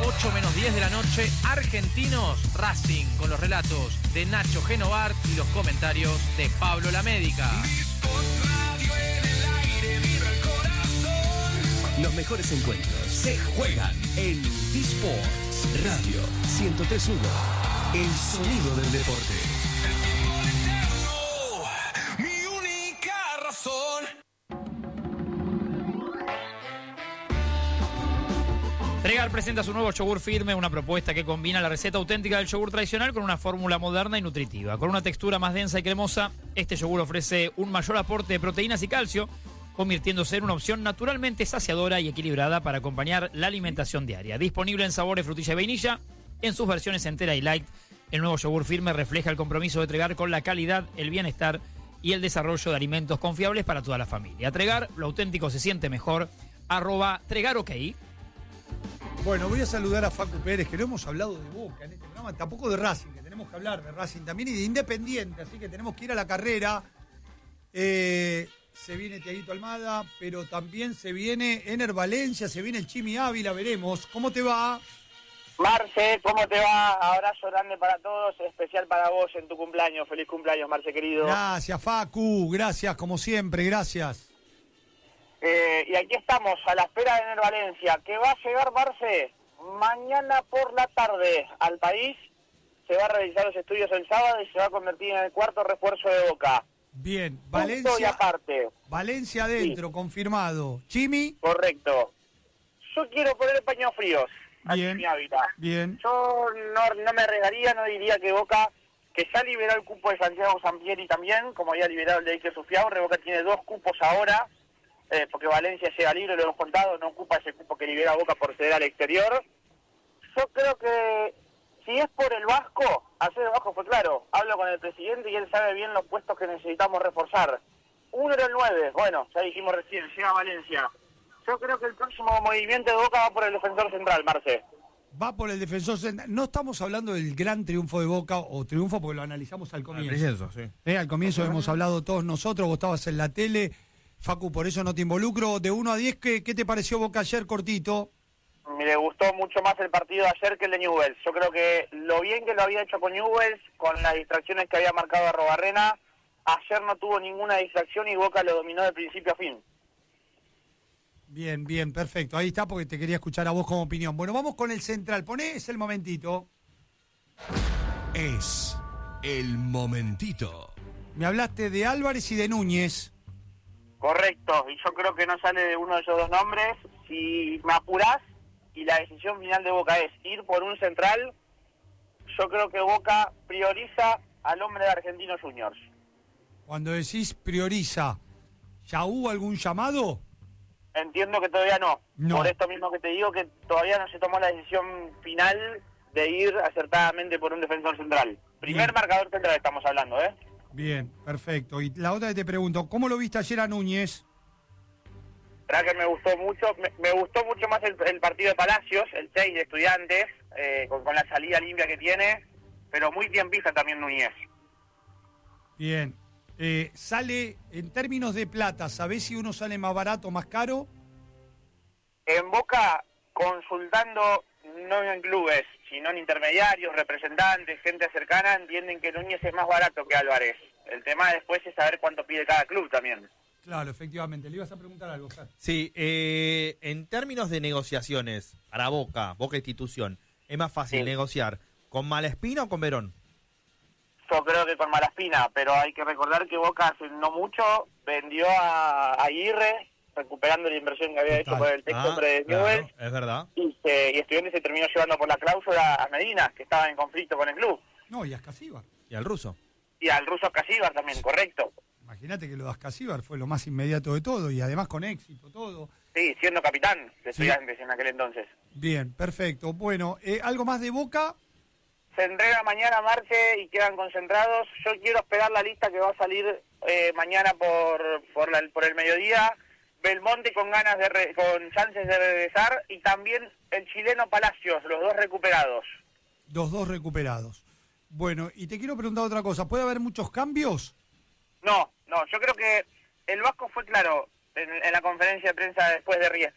8:10 de la noche, Argentinos Racing, con los relatos de Nacho Genovart y los comentarios de Pablo Lamédica. Los mejores encuentros se juegan en T-Sports Radio 103.1. El sonido del deporte. Mi única razón. Tregar presenta su nuevo yogur firme, una propuesta que combina la receta auténtica del yogur tradicional con una fórmula moderna y nutritiva. Con una textura más densa y cremosa, este yogur ofrece un mayor aporte de proteínas y calcio, convirtiéndose en una opción naturalmente saciadora y equilibrada para acompañar la alimentación diaria. Disponible en sabores frutilla y vainilla, en sus versiones entera y light, el nuevo yogur firme refleja el compromiso de Tregar con la calidad, el bienestar y el desarrollo de alimentos confiables para toda la familia. Tregar, lo auténtico se siente mejor. @TregarOK. Bueno, voy a saludar a Facu Pérez, que no hemos hablado de Boca en este programa, tampoco de Racing, que tenemos que hablar de Racing también y de Independiente, así que tenemos que ir a la carrera. Se viene Tiaguito Almada, pero también se viene Ener Valencia, se viene el Chimi Ávila, veremos. ¿Cómo te va? Marce, ¿cómo te va? Abrazo grande para todos, especial para vos en tu cumpleaños. Feliz cumpleaños, Marce, querido. Gracias, Facu, gracias, como siempre, gracias. Y aquí estamos, a la espera de Ener Valencia, que va a llegar, Marce, mañana por la tarde al país. Se va a realizar los estudios el sábado y se va a convertir en el cuarto refuerzo de Boca. Bien, Punto y aparte. Valencia adentro, sí. Confirmado. ¿Chimi? Correcto. Yo quiero poner paños fríos. Bien, bien. Yo no me arriesgaría, no diría que Boca, que ya liberó el cupo de Santiago Sampieri también, como había liberado el de Iker Sufiaurre. Boca tiene 2 cupos ahora, porque Valencia llega libre, lo hemos contado, no ocupa ese cupo que libera Boca por ceder al exterior. Yo creo que si es por el Vasco, hacer el Vasco fue claro. Hablo con el presidente y él sabe bien los puestos que necesitamos reforzar. Uno era el 9, bueno, ya dijimos recién, llega Valencia. Yo creo que el próximo movimiento de Boca va por el defensor central, Marce. Va por el defensor central. No estamos hablando del gran triunfo de Boca, o triunfo porque lo analizamos al comienzo. Al comienzo hemos hablado todos nosotros, vos estabas en la tele. Facu, por eso no te involucro. De 1 a 10, ¿qué te pareció Boca ayer, cortito? Me gustó mucho más el partido de ayer que el de Newell's. Yo creo que lo bien que lo había hecho con Newell's, con las distracciones que había marcado Arrobarrena, ayer no tuvo ninguna distracción y Boca lo dominó de principio a fin. Bien, bien, perfecto. Ahí está porque te quería escuchar a vos como opinión. Bueno, vamos con el central. Ponés el momentito. Es el momentito. Me hablaste de Álvarez y de Núñez. Correcto, y yo creo que no sale de uno de esos dos nombres. Si me apurás y la decisión final de Boca es ir por un central, yo creo que Boca prioriza al hombre de Argentinos Juniors. Cuando decís prioriza, ¿ya hubo algún llamado? Entiendo que todavía no. Por esto mismo que te digo, que todavía no se tomó la decisión final de ir acertadamente por un defensor central. Primer marcador central estamos hablando, ¿eh? Bien, perfecto. Y la otra que te pregunto, ¿cómo lo viste ayer a Núñez? La verdad que me gustó mucho, me gustó mucho más el partido de Palacios, el 6 de Estudiantes, con la salida limpia que tiene, pero muy tiempista también Núñez. Bien. Sale, en términos de plata, ¿sabés si uno sale más barato o más caro? En Boca, consultando no en clubes, sino en intermediarios, representantes, gente cercana, entienden que Núñez es más barato que Álvarez. El tema después es saber cuánto pide cada club también. Claro, efectivamente. Le ibas a preguntar algo, Fer. Sí, en términos de negociaciones, para Boca institución, ¿es más fácil negociar con Malaspina o con Verón? Yo creo que con Malaspina, pero hay que recordar que Boca hace no mucho vendió a Aguirre, recuperando la inversión que había hecho por el texto de Newell's. Claro, es verdad. Y Estudiantes se terminó llevando por la cláusula a Medina, que estaba en conflicto con el club. No, y a Ascasíbar. Y al ruso. Y al ruso Ascasíbar también, correcto. Imagínate que lo de Ascasíbar fue lo más inmediato de todo y además con éxito, todo. Sí, siendo capitán de Estudiantes en aquel entonces. Bien, perfecto. Bueno, ¿algo más de Boca? Se entrega mañana Marce y quedan concentrados. Yo quiero esperar la lista que va a salir mañana por el mediodía. Belmonte con con chances de regresar y también el chileno Palacios, los dos recuperados. Los dos recuperados. Bueno, y te quiero preguntar otra cosa. ¿Puede haber muchos cambios? No, yo creo que el Vasco fue claro en la conferencia de prensa después de Riestra.